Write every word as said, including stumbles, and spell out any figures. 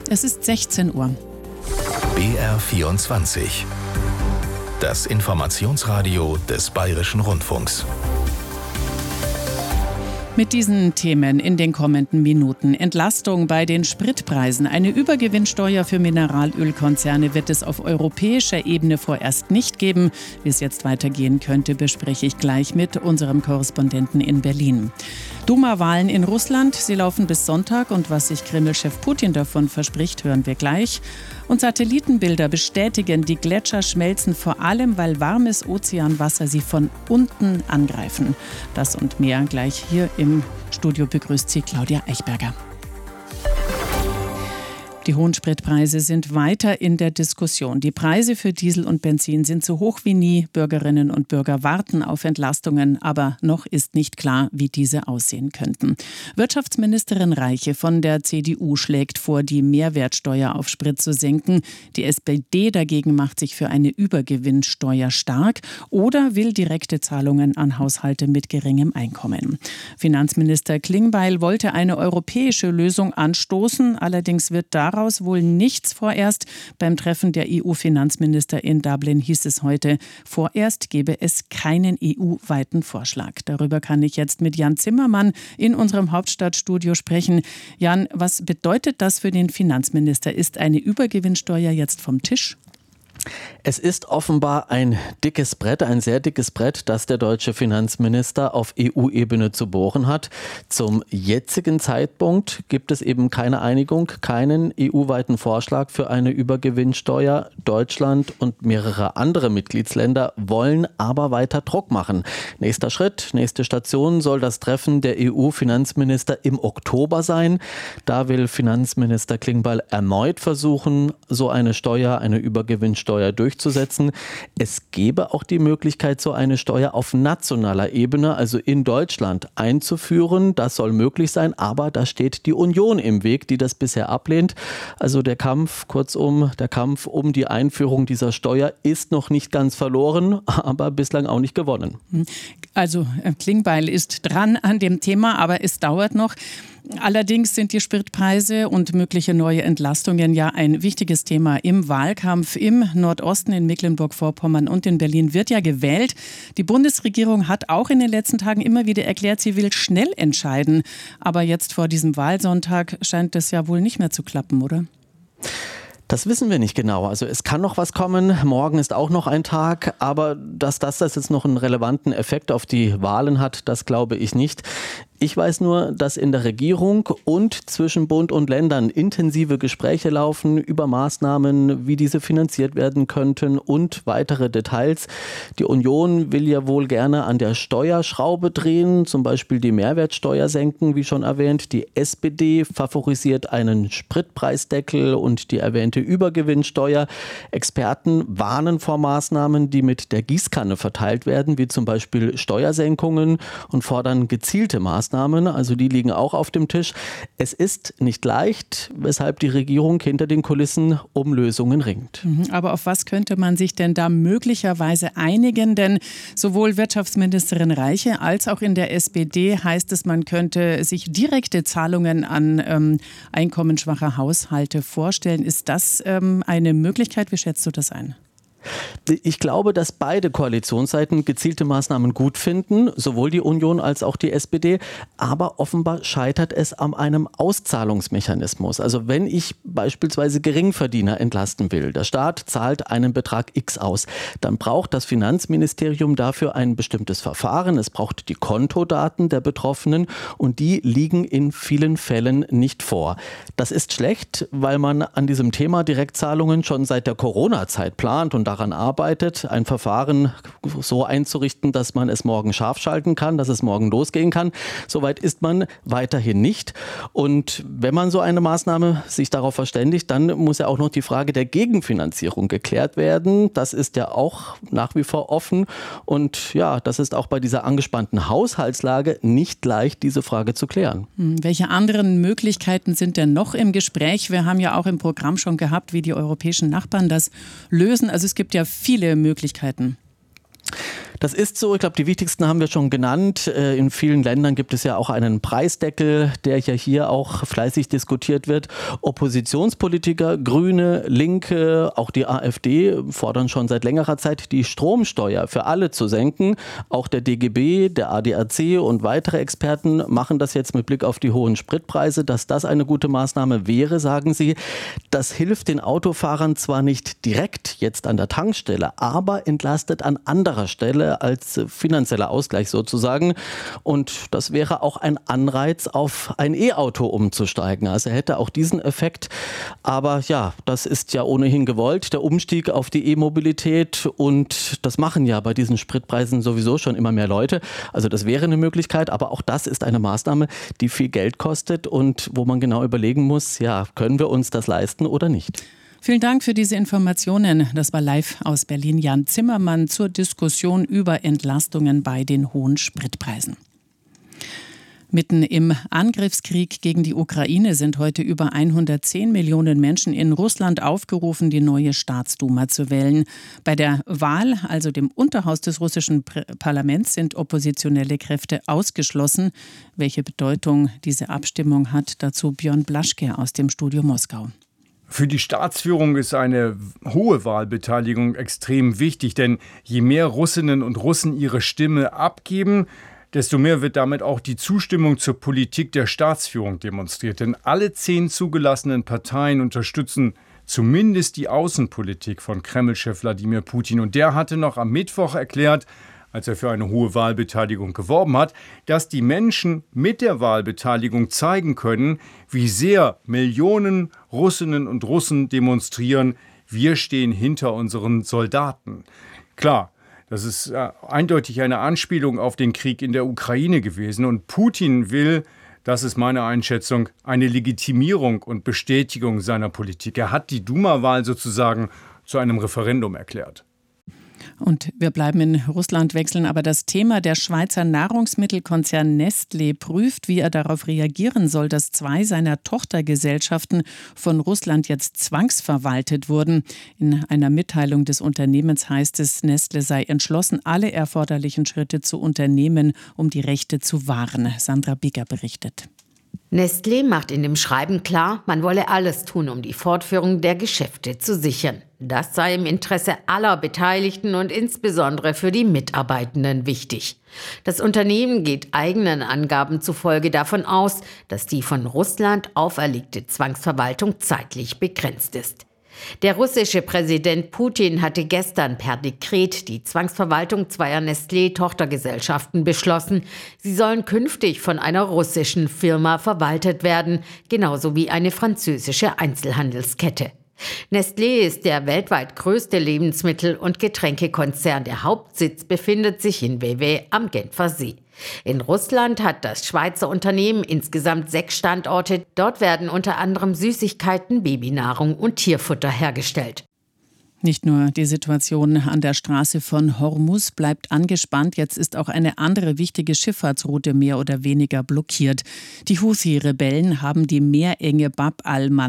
Es ist sechzehn Uhr. B R vierundzwanzig. Das Informationsradio des Bayerischen Rundfunks. Mit diesen Themen in den kommenden Minuten. Entlastung bei den Spritpreisen. Eine Übergewinnsteuer für Mineralölkonzerne wird es auf europäischer Ebene vorerst nicht geben. Wie es jetzt weitergehen könnte, bespreche ich gleich mit unserem Korrespondenten in Berlin. Duma-Wahlen in Russland. Sie laufen bis Sonntag und was sich Kreml-Chef Putin davon verspricht, hören wir gleich. Und Satellitenbilder bestätigen, die Gletscher schmelzen vor allem, weil warmes Ozeanwasser sie von unten angreifen. Das und mehr gleich hier im Studio begrüßt sie Claudia Eichberger. Die hohen Spritpreise sind weiter in der Diskussion. Die Preise für Diesel und Benzin sind so hoch wie nie. Bürgerinnen und Bürger warten auf Entlastungen, aber noch ist nicht klar, wie diese aussehen könnten. Wirtschaftsministerin Reiche von der C D U schlägt vor, die Mehrwertsteuer auf Sprit zu senken. Die S P D dagegen macht sich für eine Übergewinnsteuer stark oder will direkte Zahlungen an Haushalte mit geringem Einkommen. Finanzminister Klingbeil wollte eine europäische Lösung anstoßen, allerdings wird daraus Daraus wohl nichts vorerst. Beim Treffen der E U-Finanzminister in Dublin hieß es heute, vorerst gebe es keinen E U-weiten Vorschlag. Darüber kann ich jetzt mit Jan Zimmermann in unserem Hauptstadtstudio sprechen. Jan, was bedeutet das für den Finanzminister? Ist eine Übergewinnsteuer jetzt vom Tisch? Es ist offenbar ein dickes Brett, ein sehr dickes Brett, das der deutsche Finanzminister auf E U-Ebene zu bohren hat. Zum jetzigen Zeitpunkt gibt es eben keine Einigung, keinen E U-weiten Vorschlag für eine Übergewinnsteuer. Deutschland und mehrere andere Mitgliedsländer wollen aber weiter Druck machen. Nächster Schritt, nächste Station soll das Treffen der E U-Finanzminister im Oktober sein. Da will Finanzminister Klingbeil erneut versuchen, so eine Steuer, eine Übergewinnsteuer durchzusetzen. Es gäbe auch die Möglichkeit, so eine Steuer auf nationaler Ebene, also in Deutschland, einzuführen. Das soll möglich sein, aber da steht die Union im Weg, die das bisher ablehnt. Also der Kampf, kurzum, der Kampf um die Einführung dieser Steuer ist noch nicht ganz verloren, aber bislang auch nicht gewonnen. Also Klingbeil ist dran an dem Thema, aber es dauert noch. Allerdings sind die Spritpreise und mögliche neue Entlastungen ja ein wichtiges Thema im Wahlkampf. Im Nordosten, in Mecklenburg-Vorpommern und in Berlin wird ja gewählt. Die Bundesregierung hat auch in den letzten Tagen immer wieder erklärt, sie will schnell entscheiden. Aber jetzt vor diesem Wahlsonntag scheint das ja wohl nicht mehr zu klappen, oder? Das wissen wir nicht genau. Also es kann noch was kommen. Morgen ist auch noch ein Tag. Aber dass das, das jetzt noch einen relevanten Effekt auf die Wahlen hat, das glaube ich nicht. Ich weiß nur, dass in der Regierung und zwischen Bund und Ländern intensive Gespräche laufen über Maßnahmen, wie diese finanziert werden könnten und weitere Details. Die Union will ja wohl gerne an der Steuerschraube drehen, zum Beispiel die Mehrwertsteuer senken, wie schon erwähnt. Die S P D favorisiert einen Spritpreisdeckel und die erwähnte Übergewinnsteuer. Experten warnen vor Maßnahmen, die mit der Gießkanne verteilt werden, wie zum Beispiel Steuersenkungen, und fordern gezielte Maßnahmen. Also die liegen auch auf dem Tisch. Es ist nicht leicht, weshalb die Regierung hinter den Kulissen um Lösungen ringt. Aber auf was könnte man sich denn da möglicherweise einigen? Denn sowohl Wirtschaftsministerin Reiche als auch in der S P D heißt es, man könnte sich direkte Zahlungen an ähm, einkommensschwache Haushalte vorstellen. Ist das ähm, eine Möglichkeit? Wie schätzt du das ein? Ich glaube, dass beide Koalitionsseiten gezielte Maßnahmen gut finden, sowohl die Union als auch die S P D. Aber offenbar scheitert es an einem Auszahlungsmechanismus. Also wenn ich beispielsweise Geringverdiener entlasten will, der Staat zahlt einen Betrag X aus, dann braucht das Finanzministerium dafür ein bestimmtes Verfahren. Es braucht die Kontodaten der Betroffenen und die liegen in vielen Fällen nicht vor. Das ist schlecht, weil man an diesem Thema Direktzahlungen schon seit der Corona-Zeit plant und daran arbeitet, ein Verfahren so einzurichten, dass man es morgen scharf schalten kann, dass es morgen losgehen kann. Soweit ist man weiterhin nicht. Und wenn man so eine Maßnahme sich darauf verständigt, dann muss ja auch noch die Frage der Gegenfinanzierung geklärt werden. Das ist ja auch nach wie vor offen. Und ja, das ist auch bei dieser angespannten Haushaltslage nicht leicht, diese Frage zu klären. Welche anderen Möglichkeiten sind denn noch im Gespräch? Wir haben ja auch im Programm schon gehabt, wie die europäischen Nachbarn das lösen. Also es gibt ja viele Möglichkeiten. Das ist so. Ich glaube, die wichtigsten haben wir schon genannt. In vielen Ländern gibt es ja auch einen Preisdeckel, der ja hier auch fleißig diskutiert wird. Oppositionspolitiker, Grüne, Linke, auch die AfD fordern schon seit längerer Zeit, die Stromsteuer für alle zu senken. Auch der D G B, der A D A C und weitere Experten machen das jetzt mit Blick auf die hohen Spritpreise. Dass das eine gute Maßnahme wäre, sagen sie. Das hilft den Autofahrern zwar nicht direkt jetzt an der Tankstelle, aber entlastet an anderer Stelle als finanzieller Ausgleich sozusagen. Und das wäre auch ein Anreiz, auf ein E-Auto umzusteigen. Also hätte auch diesen Effekt. Aber ja, das ist ja ohnehin gewollt, der Umstieg auf die E-Mobilität. Und das machen ja bei diesen Spritpreisen sowieso schon immer mehr Leute. Also das wäre eine Möglichkeit. Aber auch das ist eine Maßnahme, die viel Geld kostet und wo man genau überlegen muss, ja, können wir uns das leisten oder nicht? Vielen Dank für diese Informationen. Das war live aus Berlin Jan Zimmermann zur Diskussion über Entlastungen bei den hohen Spritpreisen. Mitten im Angriffskrieg gegen die Ukraine sind heute über hundertzehn Millionen Menschen in Russland aufgerufen, die neue Staatsduma zu wählen. Bei der Wahl, also dem Unterhaus des russischen Parlaments, sind oppositionelle Kräfte ausgeschlossen. Welche Bedeutung diese Abstimmung hat, dazu Björn Blaschke aus dem Studio Moskau. Für die Staatsführung ist eine hohe Wahlbeteiligung extrem wichtig, denn je mehr Russinnen und Russen ihre Stimme abgeben, desto mehr wird damit auch die Zustimmung zur Politik der Staatsführung demonstriert. Denn alle zehn zugelassenen Parteien unterstützen zumindest die Außenpolitik von Kreml-Chef Wladimir Putin. Und der hatte noch am Mittwoch erklärt, als er für eine hohe Wahlbeteiligung geworben hat, dass die Menschen mit der Wahlbeteiligung zeigen können, wie sehr Millionen Russinnen und Russen demonstrieren, wir stehen hinter unseren Soldaten. Klar, das ist äh, eindeutig eine Anspielung auf den Krieg in der Ukraine gewesen. Und Putin will, das ist meine Einschätzung, eine Legitimierung und Bestätigung seiner Politik. Er hat die Duma-Wahl sozusagen zu einem Referendum erklärt. Und wir bleiben in Russland, wechseln aber das Thema. Der Schweizer Nahrungsmittelkonzern Nestlé prüft, wie er darauf reagieren soll, dass zwei seiner Tochtergesellschaften von Russland jetzt zwangsverwaltet wurden. In einer Mitteilung des Unternehmens heißt es, Nestlé sei entschlossen, alle erforderlichen Schritte zu unternehmen, um die Rechte zu wahren. Sandra Bigger berichtet. Nestlé macht in dem Schreiben klar, man wolle alles tun, um die Fortführung der Geschäfte zu sichern. Das sei im Interesse aller Beteiligten und insbesondere für die Mitarbeitenden wichtig. Das Unternehmen geht eigenen Angaben zufolge davon aus, dass die von Russland auferlegte Zwangsverwaltung zeitlich begrenzt ist. Der russische Präsident Putin hatte gestern per Dekret die Zwangsverwaltung zweier Nestlé-Tochtergesellschaften beschlossen. Sie sollen künftig von einer russischen Firma verwaltet werden, genauso wie eine französische Einzelhandelskette. Nestlé ist der weltweit größte Lebensmittel- und Getränkekonzern. Der Hauptsitz befindet sich in Vevey am Genfer See. In Russland hat das Schweizer Unternehmen insgesamt sechs Standorte. Dort werden unter anderem Süßigkeiten, Babynahrung und Tierfutter hergestellt. Nicht nur die Situation an der Straße von Hormuz bleibt angespannt, jetzt ist auch eine andere wichtige Schifffahrtsroute mehr oder weniger blockiert. Die Houthi-Rebellen haben die Meerenge Bab al-Mandab